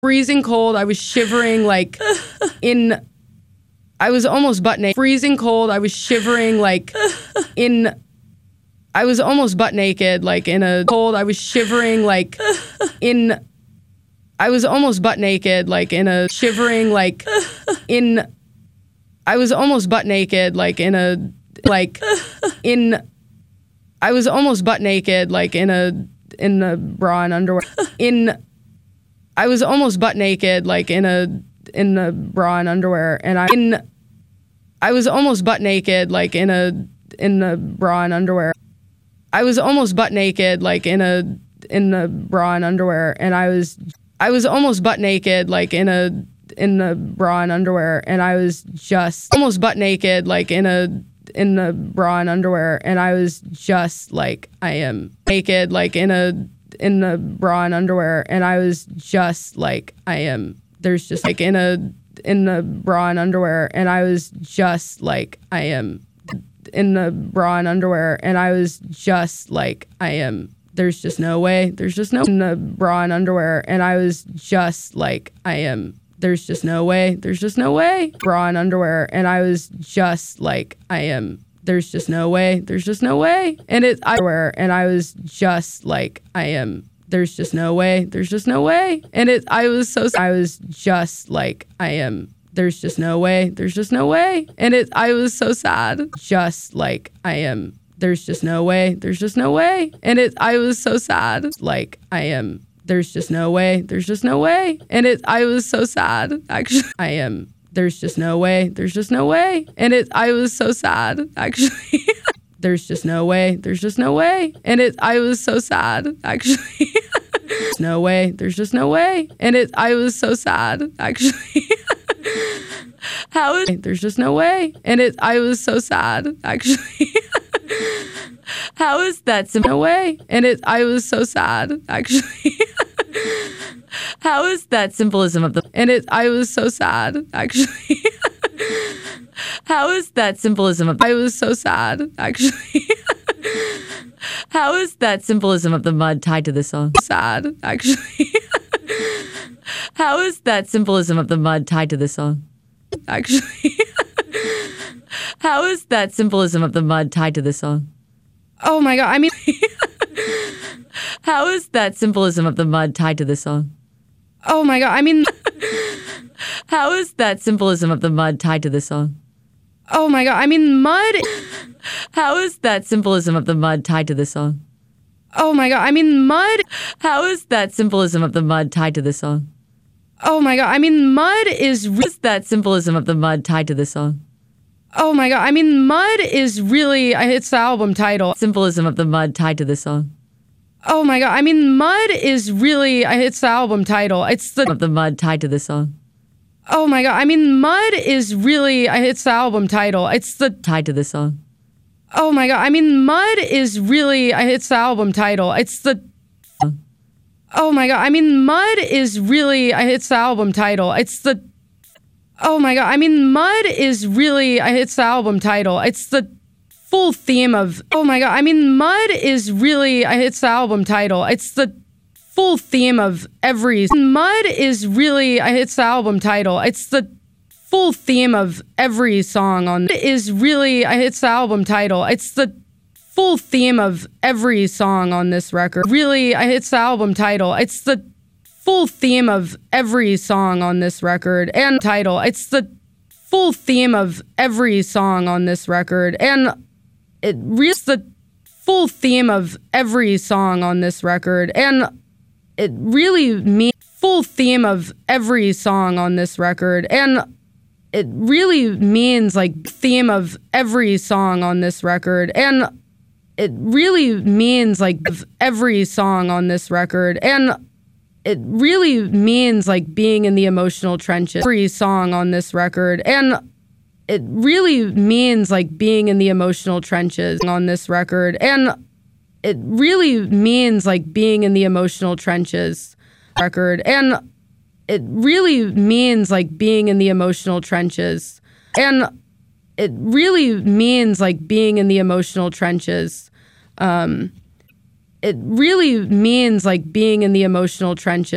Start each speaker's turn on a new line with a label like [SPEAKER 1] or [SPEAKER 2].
[SPEAKER 1] freezing cold. I was shivering like in, I was almost butt naked. Freezing cold. I was shivering like in, I was almost butt naked like in a cold. I was shivering like in, I was almost butt naked like in a shivering like in, I was almost butt naked like in a, like in, I was almost butt naked like in a bra and underwear. In, I was almost butt naked like in a bra and underwear, and I was almost butt naked like in a bra and underwear. I was almost butt naked like in a bra and underwear, and I was almost butt naked like in a bra and underwear, and I was just almost butt naked like in a bra and underwear, and I was just like, I am naked like in a bra and underwear, and I was just like, I am, there's just like in a bra and underwear, and I was just like, I am in the bra and underwear, and I was just like, I am, there's just no way, there's just no in the bra and underwear, and I was just like, I am, there's just no way, there's just no way, bra and underwear, and I was just like, I am, there's just no way, there's just no way, and underwear, and I was just like, I am, there's just no way, there's just no way, and I was just like, I am, there's just no way, there's just no way, and I was so sad, just like, I am, there's just no way, there's just no way, and I was so sad, like, I am, there's just no way, there's just no way, and I was so sad, actually, I am, there's just no way, there's just no way, and I was so sad, actually, there's just no way, there's just no way, and I was so sad, actually, no way, there's just no way, and I was so sad, actually, how is, there's just no way, and I was so sad, actually, how is that no way, and I was so sad, actually, how is that symbolism of the, and I was so sad, actually, how is that symbolism of, I was so sad, actually, how is that symbolism of the mud tied to the song? Sad, actually, how is that symbolism of the mud tied to the song? Actually, how is that symbolism of the mud tied to the song? Oh my God, I mean, how is that symbolism of the mud tied to the song? Oh my God, I mean, how is that symbolism of the mud tied to the song? Oh my God, I mean, mud, how is that symbolism of the mud tied to the song? Oh my God, I mean, mud, how is that symbolism of the mud tied to the song? Oh my God, I mean, mud is that symbolism of the mud tied to the song? Oh my God, I mean, mud is really, it's the album title. Symbolism of the mud tied to the song. Oh my God, I mean, mud is really, it's the album title. It's the of the mud tied to the song. Oh my God, I mean, mud is really, it's the album title. It's the tied to the song. Oh my God, I mean, mud is really, it's the album title. It's the, oh my God, I mean, mud is really, it's the album title. It's the, oh my God, I mean, mud is really, it's the album title. It's the full theme of, oh my God, I mean, mud is really, it's the album title. It's the full theme of every, mud is really, it's the album title. It's the full theme of every song on, is really, it's the album title. It's the full theme of every song on this record. Really, it's the album title. It's the full theme of every song on this record and title. It's the full theme of every song on this record, and it really the full theme of every song on this record, and it really means full theme of every song on this record, and it really means like theme of every song on this record, and it really means like every song on this record, and it really means like being in the emotional trenches. Every song on this record, and it really means like being in the emotional trenches on this record, and it really means like being in the emotional trenches record, and it really means like being in the emotional trenches, and it really means like being in the emotional trenches. It really means like being in the emotional trenches.